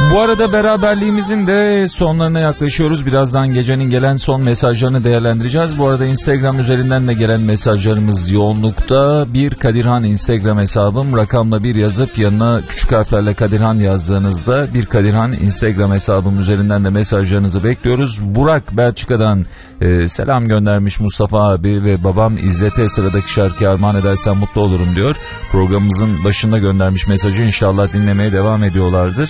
Bu arada beraberliğimizin de sonlarına yaklaşıyoruz. Birazdan gecenin gelen son mesajlarını değerlendireceğiz. Bu arada Instagram üzerinden de gelen mesajlarımız yoğunlukta. Bir Kadirhan Instagram hesabım. Rakamla bir yazıp yanına küçük harflerle Kadirhan yazdığınızda bir Kadirhan Instagram hesabım üzerinden de mesajlarınızı bekliyoruz. Burak Belçika'dan selam göndermiş Mustafa abi ve babam İzzet'e sıradaki şarkıyı armağan edersen mutlu olurum diyor. Programımızın başında göndermiş mesajı, inşallah dinlemeye devam ediyorlardır.